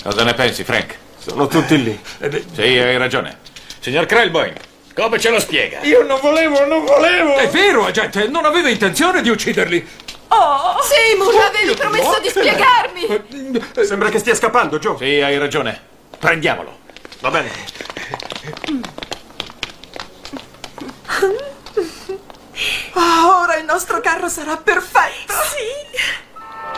Cosa ne pensi, Frank? Sono tutti lì. Sì, hai ragione. Signor Krellboy, come ce lo spiega? Io non volevo! È vero, agente, non avevo intenzione di ucciderli. Oh! Seymour, avevi promesso di spiegarmi! Sembra che stia scappando, Joe. Sì, hai ragione. Prendiamolo. Va bene. Oh, ora il nostro carro sarà perfetto! Sì!